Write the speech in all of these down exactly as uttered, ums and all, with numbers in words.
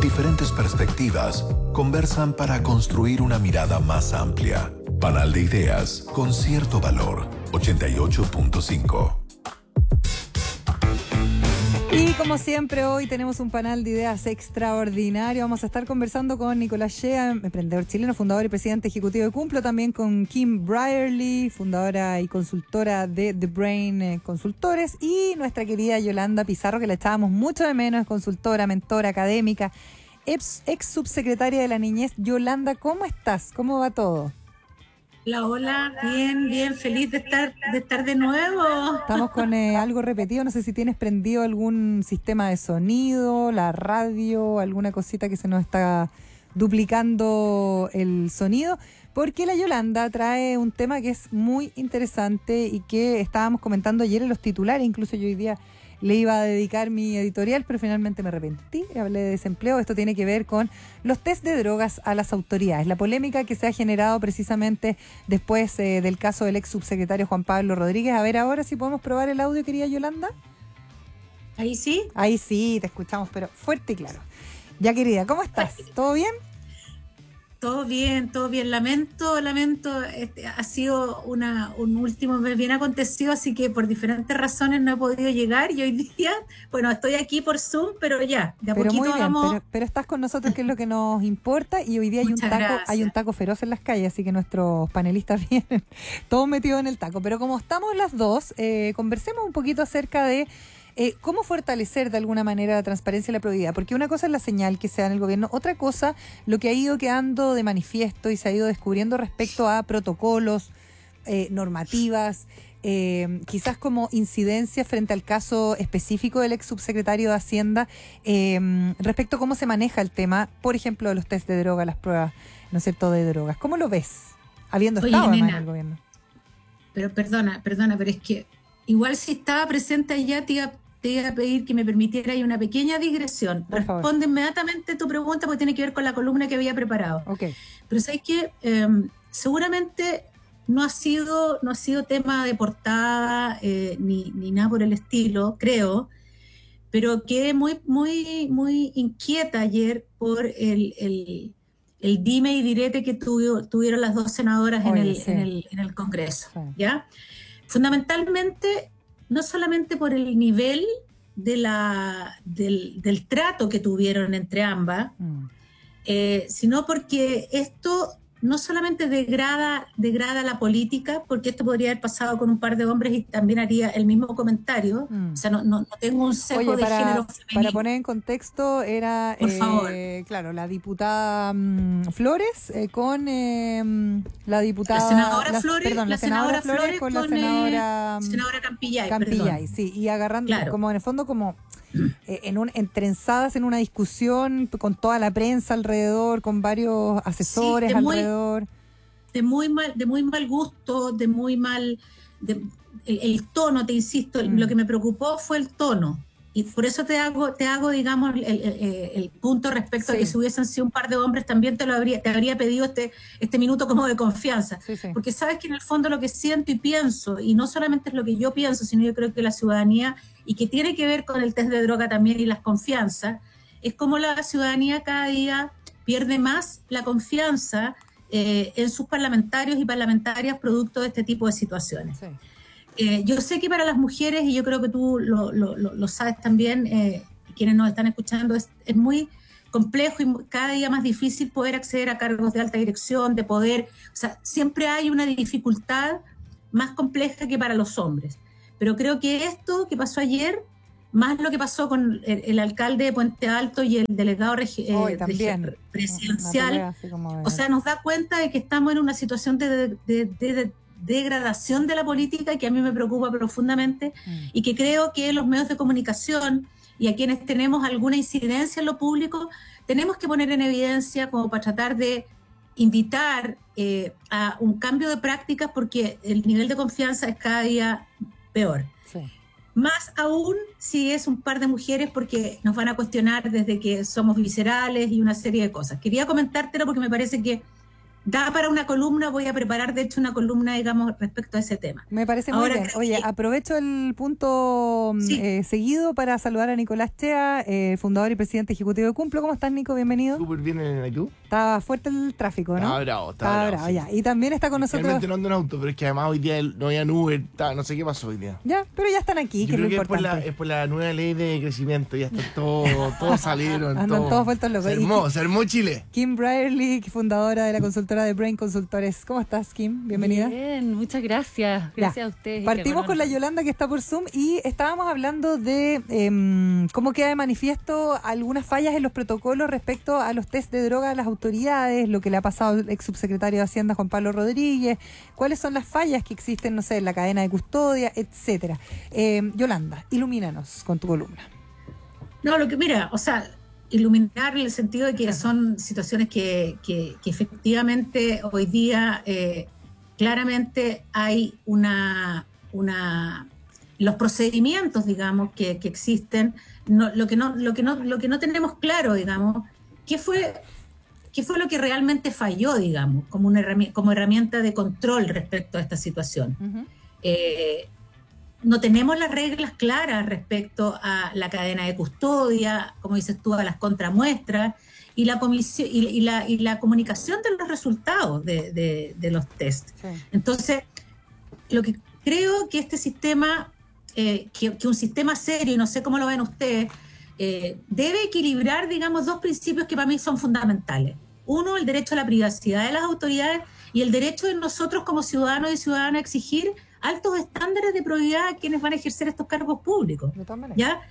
diferentes perspectivas conversan para construir una mirada más amplia. Panal de Ideas con cierto valor. ochenta y ocho punto cinco. Y como siempre, hoy tenemos un panel de ideas extraordinario. Vamos a estar conversando con Nicolás Shea, emprendedor chileno, fundador y presidente ejecutivo de Cumplo, también con Kim Brierly, fundadora y consultora de The Brain Consultores, y nuestra querida Yolanda Pizarro, que la echábamos mucho de menos, consultora, mentora, académica, ex, ex subsecretaria de la niñez. Yolanda, ¿cómo estás? ¿Cómo va todo? Hola, hola, bien, bien, feliz de estar de estar de nuevo. Estamos con eh, algo repetido, no sé si tienes prendido algún sistema de sonido, la radio, alguna cosita que se nos está duplicando el sonido, porque la Yolanda trae un tema que es muy interesante y que estábamos comentando ayer en los titulares. Incluso yo hoy día le iba a dedicar mi editorial, pero finalmente me arrepentí, hablé de desempleo. Esto tiene que ver con los test de drogas a las autoridades, la polémica que se ha generado precisamente después eh, del caso del ex subsecretario Juan Pablo Rodríguez. A ver ahora si podemos probar el audio, querida Yolanda. ¿Ahí sí? Ahí sí, te escuchamos, pero fuerte y claro. Ya, querida, ¿cómo estás? ¿Todo bien? Todo bien, todo bien. Lamento, lamento, este, ha sido una, un último mes bien acontecido, así que por diferentes razones no he podido llegar y hoy día, bueno, estoy aquí por Zoom, pero ya, de a pero poquito muy bien, vamos. Pero, pero estás con nosotros, que es lo que nos importa, y hoy día hay un Muchas taco, gracias. hay un taco feroz en las calles, así que nuestros panelistas vienen todos metidos en el taco. Pero como estamos las dos, eh, conversemos un poquito acerca de Eh, ¿cómo fortalecer de alguna manera la transparencia y la probidad? Porque una cosa es la señal que se da en el gobierno, otra cosa lo que ha ido quedando de manifiesto y se ha ido descubriendo respecto a protocolos, eh, normativas, eh, quizás como incidencia frente al caso específico del ex subsecretario de Hacienda, eh, respecto a cómo se maneja el tema, por ejemplo, de los test de droga, las pruebas, ¿no es cierto?, de drogas. ¿Cómo lo ves? Habiendo Oye, estado nena, además en el gobierno. Pero perdona, perdona, pero es que igual si estaba presente allá te iba, te iba a pedir que me permitiera ahí una pequeña digresión. Por favor. Responde inmediatamente tu pregunta porque tiene que ver con la columna que había preparado. Okay. Pero sabes que eh, seguramente no ha sido, no ha sido tema de portada eh, ni, ni nada por el estilo, creo, pero quedé muy, muy, muy inquieta ayer por el, el, el dime y direte que tuvo, tuvieron las dos senadoras Oye, en, el, sí. en, el, en el Congreso, Sí. ¿ya? Fundamentalmente, no solamente por el nivel de la, del, del trato que tuvieron entre ambas, Mm. eh, sino porque esto no solamente degrada, degrada la política, porque esto podría haber pasado con un par de hombres y también haría el mismo comentario, Mm. o sea, no, no, no tengo un sesgo Oye, de para, género femenino. para poner en contexto, era, Por eh, favor. claro, la diputada mm, Flores eh, con eh, mm, la diputada... La senadora la- Flores, perdón, la, la senadora, senadora Flores, con la con, senadora... eh, mm, senadora Campillay, Campillay, perdón. sí, y agarrando, Claro. como en el fondo, como eh, en un entrenzadas en una discusión con toda la prensa alrededor, con varios asesores Sí, de muy- alrededor. de muy mal, de muy mal gusto, de muy mal, de- el, el tono, te insisto, Mm. lo que me preocupó fue el tono. Y por eso te hago, te hago digamos, el, el- el- el punto respecto Sí. a que si hubiesen sido un par de hombres, también te lo habría, te habría pedido este, este minuto como de confianza. Sí, sí. Porque sabes que en el fondo lo que siento y pienso, y no solamente es lo que yo pienso, sino yo creo que la ciudadanía, y que tiene que ver con el test de droga también y las confianzas, es como la ciudadanía cada día pierde más la confianza eh, en sus parlamentarios y parlamentarias producto de este tipo de situaciones. Sí. Eh, yo sé que para las mujeres, y yo creo que tú lo, lo, lo, lo sabes también, eh, quienes nos están escuchando, es, es muy complejo y muy- cada día más difícil poder acceder a cargos de alta dirección, de poder, o sea, siempre hay una dificultad más compleja que para los hombres. Pero creo que esto que pasó ayer, más lo que pasó con el, el alcalde de Puente Alto y el delegado regi- eh, Hoy regi- también. presidencial, Una pelea así como de- o sea, nos da cuenta de que estamos en una situación de, de, de, de degradación de la política que a mí me preocupa profundamente Mm. y que creo que los medios de comunicación y a quienes tenemos alguna incidencia en lo público, tenemos que poner en evidencia como para tratar de invitar eh, a un cambio de prácticas porque el nivel de confianza es cada día peor. Sí. Más aún si es un par de mujeres porque nos van a cuestionar desde que somos viscerales y una serie de cosas. Quería comentártelo porque me parece que da para una columna, voy a preparar de hecho una columna, digamos, respecto a ese tema. Me parece muy Ahora, bien. Oye, aprovecho el punto sí. eh, seguido para saludar a Nicolás Chea, eh, fundador y presidente ejecutivo de Cumplo. ¿Cómo estás, Nico? Bienvenido. Súper bien en el tú. Está fuerte el tráfico, ¿no? Está bravo, está, Está bravo, bravo, sí. ya. Y también está con nosotros... Realmente no ando en auto, pero es que además hoy día no había Uber, está, no sé qué pasó hoy día. Ya, pero ya están aquí, que Yo es lo creo que es por, importante. la, es por la nueva ley de crecimiento, ya están todos, todos salieron. Andan todo. todos vueltos locos. Se Y armó, Ki- se armó Chile. Kim Brierly, fundadora de la consultora de Brain Consultores. ¿Cómo estás, Kim? Bienvenida. Bien, muchas gracias. Gracias Ya. a ustedes. Partimos con la Yolanda, que está por Zoom, y estábamos hablando de eh, cómo queda de manifiesto algunas fallas en los protocolos respecto a los test de droga a las autoridades, lo que le ha pasado al ex subsecretario de Hacienda, Juan Pablo Rodríguez, cuáles son las fallas que existen, no sé, en la cadena de custodia, etcétera. Eh, Yolanda, ilumínanos con tu columna. No, lo que, mira, o sea, iluminar en el sentido de que son situaciones que, que, que efectivamente hoy día eh, claramente hay una, una los procedimientos, digamos, que, que existen, no, lo que no, lo que no, lo que no tenemos claro, digamos, qué fue, qué fue lo que realmente falló, digamos, como una herramienta, como herramienta de control respecto a esta situación. Uh-huh. Eh, no tenemos las reglas claras respecto a la cadena de custodia, como dices tú, a las contramuestras y la comisión y, y, la, y la comunicación de los resultados de, de, de los test. Sí. Entonces, lo que creo que este sistema, eh, que, que un sistema serio, y no sé cómo lo ven ustedes, eh, debe equilibrar, digamos, dos principios que para mí son fundamentales. Uno, el derecho a la privacidad de las autoridades y el derecho de nosotros como ciudadanos y ciudadanas a exigir altos estándares de probidad a quienes van a ejercer estos cargos públicos. De todas maneras. ¿Ya?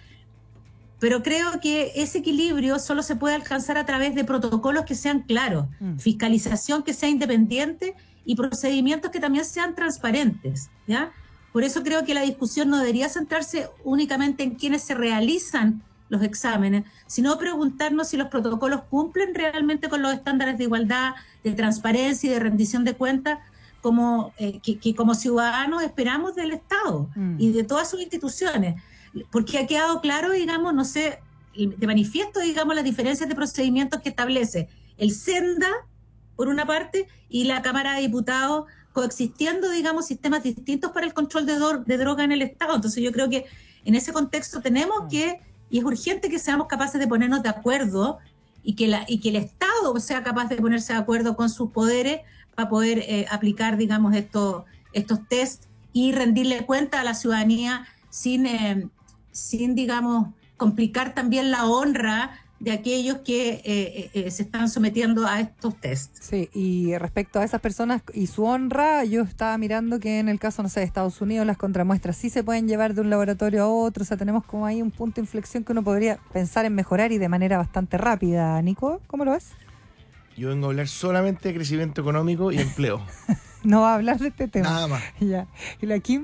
Pero creo que ese equilibrio solo se puede alcanzar a través de protocolos que sean claros, Mm. fiscalización que sea independiente y procedimientos que también sean transparentes, ¿ya? Por eso creo que la discusión no debería centrarse únicamente en quienes se realizan los exámenes, sino preguntarnos si los protocolos cumplen realmente con los estándares de igualdad, de transparencia y de rendición de cuentas como, eh, que, que como ciudadanos esperamos del Estado Mm. y de todas sus instituciones. Porque ha quedado claro, digamos, no sé, de manifiesto, digamos, las diferencias de procedimientos que establece el Senda, por una parte, y la Cámara de Diputados, coexistiendo, digamos, sistemas distintos para el control de, do- de droga en el Estado. Entonces yo creo que en ese contexto tenemos que, y es urgente que seamos capaces de ponernos de acuerdo y que, la, y que el Estado sea capaz de ponerse de acuerdo con sus poderes para poder eh, aplicar, digamos, estos, estos test y rendirle cuenta a la ciudadanía sin, eh, sin, digamos, complicar también la honra de aquellos que eh, eh, se están sometiendo a estos tests. Sí, y respecto a esas personas y su honra, yo estaba mirando que en el caso, no sé, de Estados Unidos, las contramuestras sí se pueden llevar de un laboratorio a otro, o sea, tenemos como ahí un punto de inflexión que uno podría pensar en mejorar y de manera bastante rápida. Nico, ¿cómo lo ves? Yo vengo a hablar solamente de crecimiento económico y empleo. No va a hablar de este tema. Nada más. Ya. ¿Y la Kim?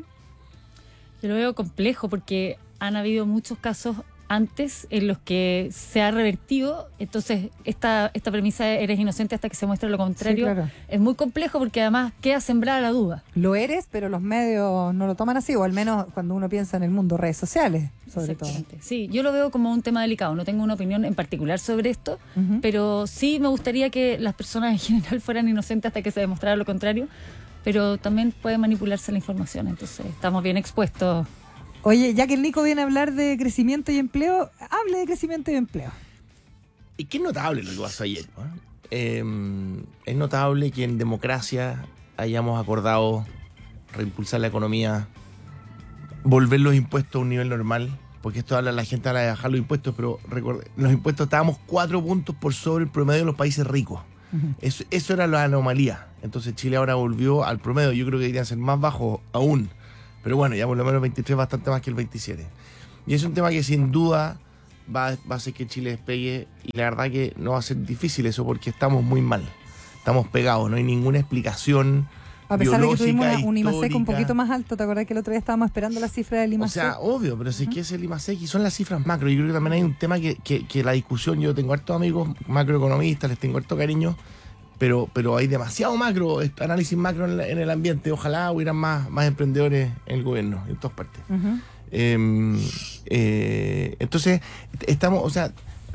Yo lo veo complejo porque han habido muchos casos antes en los que se ha revertido, entonces esta, esta premisa de eres inocente hasta que se muestre lo contrario, Sí, claro. es muy complejo porque además queda sembrada la duda. Lo eres, pero los medios no lo toman así, o al menos cuando uno piensa en el mundo redes sociales, sobre todo. Exactamente. Sí, yo lo veo como un tema delicado, no tengo una opinión en particular sobre esto, Ujú. pero sí me gustaría que las personas en general fueran inocentes hasta que se demostrara lo contrario, pero también puede manipularse la información, entonces estamos bien expuestos. Oye, ya que el Nico viene a hablar de crecimiento y empleo, hable de crecimiento y empleo. Y qué notable lo que pasó ayer, ¿no? Eh, es notable que en democracia hayamos acordado reimpulsar la economía, volver los impuestos a un nivel normal, porque esto habla, la gente habla de bajar los impuestos, pero recorde, los impuestos estábamos cuatro puntos por sobre el promedio de los países ricos. Ujú. Eso, eso era la anomalía. Entonces Chile ahora volvió al promedio. Yo creo que deberían ser más bajos aún. Pero bueno, ya por lo menos el veintitrés bastante más que el veintisiete. Y es un tema que sin duda va, va a hacer que Chile despegue. Y la verdad que no va a ser difícil eso porque estamos muy mal. Estamos pegados, no hay ninguna explicación A pesar de que tuvimos biológica, una- un IMASEC un histórica. poquito más alto, ¿te acordás que el otro día estábamos esperando la cifra del O IMASEC? sea, obvio, pero si es que es el IMASEC y son las cifras macro. Yo creo que también hay un tema que, que, que la discusión, yo tengo hartos amigos macroeconomistas, les tengo harto cariño, pero, pero hay demasiado macro, este, análisis macro en, la- en el ambiente. Ojalá hubieran más, más emprendedores en el gobierno, en todas partes. Ujú. Eh, eh, entonces, estamos, o sea,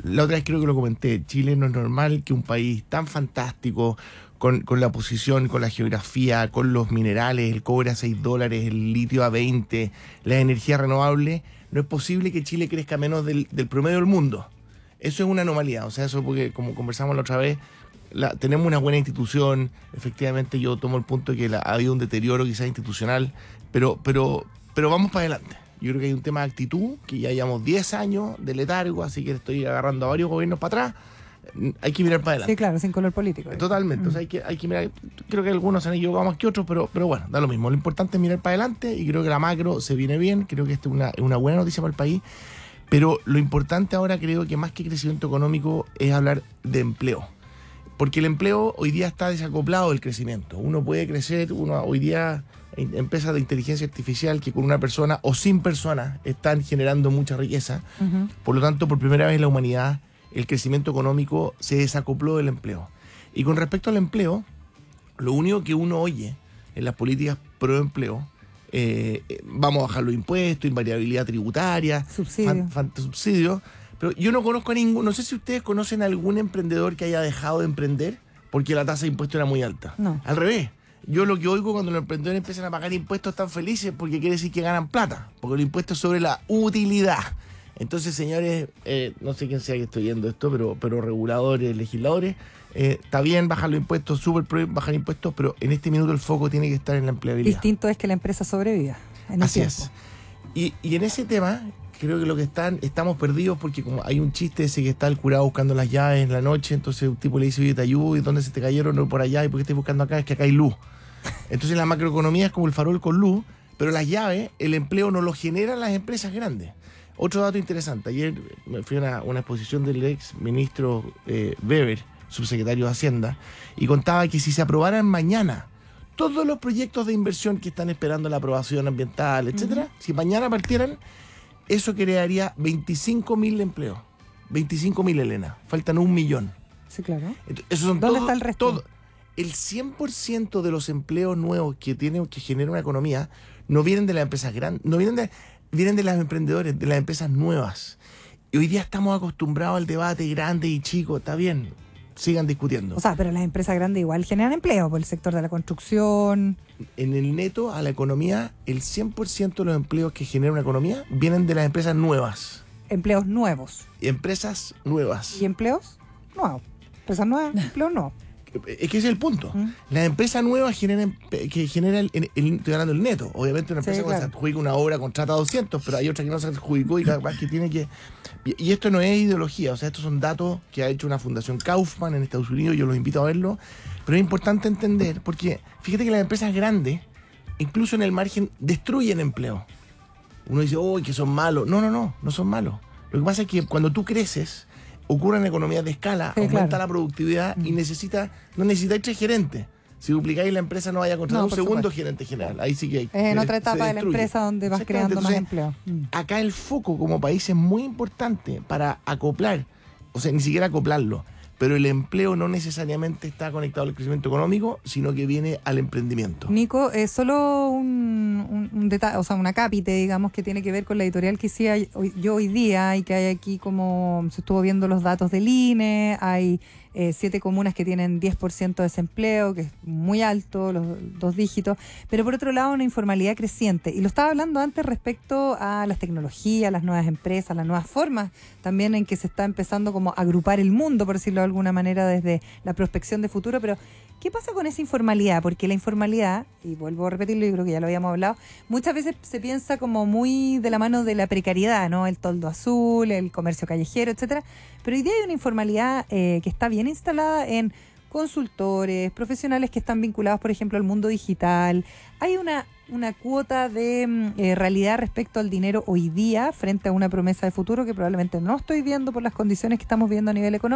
la otra vez creo que lo comenté, Chile no es normal que un país tan fantástico, con, con la posición, con la geografía, con los minerales, el cobre a seis dólares, el litio a veinte, la energía renovable, no es posible que Chile crezca menos del, del promedio del mundo. Eso es una anomalía, o sea, eso porque como conversamos la otra vez, la, tenemos una buena institución, efectivamente yo tomo el punto de que la, ha habido un deterioro quizás institucional, pero, pero, pero vamos para adelante. Yo creo que hay un tema de actitud, que ya llevamos diez años de letargo, así que estoy agarrando a varios gobiernos para atrás. Hay que mirar para adelante. Sí, claro, sin color político. Totalmente, mm. o sea, hay que, hay que mirar, creo que algunos se han equivocado más que otros, pero, pero bueno, da lo mismo. Lo importante es mirar para adelante y creo que la macro se viene bien, creo que esta es una, una buena noticia para el país, pero lo importante ahora creo que más que crecimiento económico es hablar de empleo. Porque el empleo hoy día está desacoplado del crecimiento. Uno puede crecer, uno hoy día hay empresas de inteligencia artificial que con una persona o sin persona están generando mucha riqueza. Uh-huh. Por lo tanto, por primera vez en la humanidad, el crecimiento económico se desacopló del empleo. Y con respecto al empleo, lo único que uno oye en las políticas pro empleo, eh, vamos a bajar los impuestos, invariabilidad tributaria, subsidio. Fan, fan, subsidio. Pero yo no conozco a ningún, no sé si ustedes conocen a algún emprendedor que haya dejado de emprender porque la tasa de impuestos era muy alta. No. Al revés. Yo lo que oigo cuando los emprendedores empiezan a pagar impuestos están felices porque quiere decir que ganan plata, porque el impuesto es sobre la utilidad. Entonces, señores, eh, no sé quién sea que estoy viendo esto, pero, pero reguladores, legisladores, eh, está bien bajar los impuestos, súper pro bajar impuestos, pero en este minuto el foco tiene que estar en la empleabilidad. Distinto es que la empresa sobreviva. En Así el es. Y, y en ese tema, creo que lo que están, estamos perdidos porque como hay un chiste ese que está el curado buscando las llaves en la noche, entonces un tipo le dice, oye, te ayudo, ¿y dónde se te cayeron? No, por allá, ¿y por qué estás buscando acá? Es que acá hay luz. Entonces la macroeconomía es como el farol con luz, pero las llaves, el empleo no lo generan las empresas grandes. Otro dato interesante, ayer me fui a una, una exposición del ex ministro eh, Weber, subsecretario de Hacienda, y contaba que si se aprobaran mañana todos los proyectos de inversión que están esperando la aprobación ambiental, etcétera, uh-huh. si mañana partieran, eso crearía veinticinco mil empleos. veinticinco mil, Elena. Faltan un millón. Sí, claro. Entonces, esos son ¿Dónde todo, está el resto? Todo, el cien por ciento de los empleos nuevos que tienen que genera una economía no vienen de las empresas grandes, no vienen de, vienen de los emprendedores, de las empresas nuevas. Y hoy día estamos acostumbrados al debate grande y chico, está bien, sigan discutiendo. O sea, pero las empresas grandes igual generan empleo por el sector de la construcción. En el neto a la economía, el cien por ciento de los empleos que genera una economía vienen de las empresas nuevas. Empleos nuevos. Empresas nuevas. ¿Y empleos? Nuevos. Empresas nuevas, empleos no. Es que ese es el punto. ¿Mm? Las empresas nuevas generan, que generan el, el, estoy hablando del neto. Obviamente una empresa sí, claro. cuando se adjudica una obra contrata doscientos, pero hay otra que no se adjudicó y capaz que tiene que... Y esto no es ideología, o sea, estos son datos que ha hecho una fundación Kaufman en Estados Unidos, yo los invito a verlo, pero es importante entender, porque fíjate que las empresas grandes, incluso en el margen, destruyen empleo. Uno dice, oh, que son malos. No, no, no, no son malos. Lo que pasa es que cuando tú creces, ocurren economías de escala, sí, aumenta claro. la productividad mm. y necesita, no necesitáis tres gerentes. Si duplicáis la empresa no vaya a contratar no, un segundo supuesto. gerente general. Ahí sí que hay. Es en otra etapa de la empresa donde vas creando Entonces, más empleo. Mm. Acá el foco como país es muy importante para acoplar, o sea, ni siquiera acoplarlo, pero el empleo no necesariamente está conectado al crecimiento económico, sino que viene al emprendimiento. Nico, es eh, solo un, un, un detalle, o sea, una cápite, digamos, que tiene que ver con la editorial que hacía hoy, yo hoy día y que hay aquí como se estuvo viendo los datos del I N E, hay eh, siete comunas que tienen diez por ciento de desempleo, que es muy alto, los dos dígitos, pero por otro lado una informalidad creciente. Y lo estaba hablando antes respecto a las tecnologías, las nuevas empresas, las nuevas formas también en que se está empezando como a agrupar el mundo, por decirlo de alguna manera, desde la prospección de futuro. Pero, ¿qué pasa con esa informalidad? Porque la informalidad, y vuelvo a repetirlo, yo creo que ya lo habíamos hablado, muchas veces se piensa como muy de la mano de la precariedad, ¿no? El toldo azul, el comercio callejero, etcétera. Pero hoy día hay una informalidad eh, que está bien instalada en consultores, profesionales que están vinculados, por ejemplo, al mundo digital. Hay una, una cuota de eh, realidad respecto al dinero hoy día frente a una promesa de futuro que probablemente no estoy viendo por las condiciones que estamos viendo a nivel económico.